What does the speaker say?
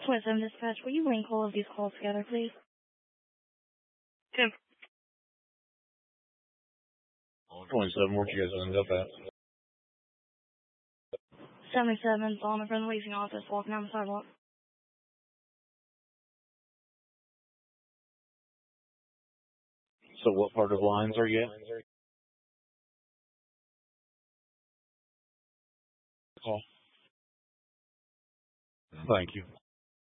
27 dispatch, will you link all of these calls together, please? 27, where'd you guys end up at? 77, following a friend in the leasing office, walking down the sidewalk. So what part of lines are you at? Call. Thank you.